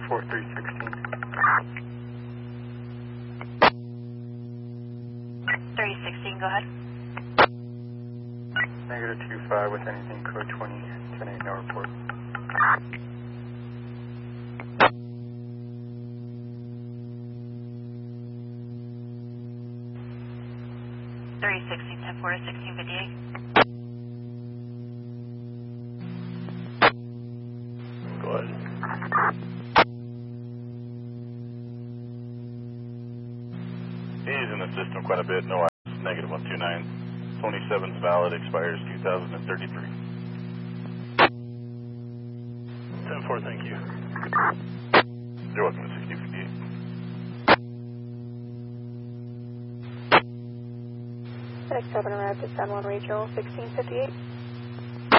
316. 316, go ahead. Negative 25 with anything code 20, 10-8, no report. 316, 10-4 to 1658. Go ahead. He's in the system quite a bit. No, negative 129. 27's valid, expires 2033. 10-4, thank you. You're welcome to 1658. FedEx 7 arrived at San Juan Regional, 1658.